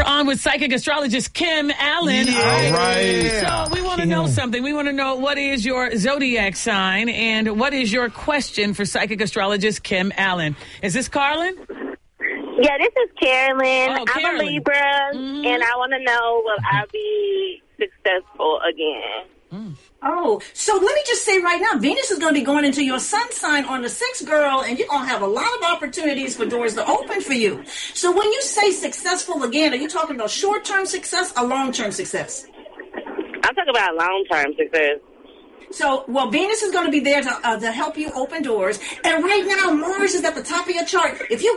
on with psychic astrologist Kim Allen. All right. So we want to know something. We want to know what is your zodiac sign and what is your question for psychic astrologist Kim Allen. Is this Carlin? Yeah, this is Carolyn. Oh, I'm Carolyn. a Libra, and I want to know, will I be successful again? Oh, so let me just say right now, Venus is going to be going into your sun sign on the 6th, girl, and you're going to have a lot of opportunities for doors to open for you. So when you say successful again, are you talking about short-term success or long-term success? I'm talking about long-term success. So, well, Venus is going to be there to help you open doors. And right now, Mars is at the top of your chart. If you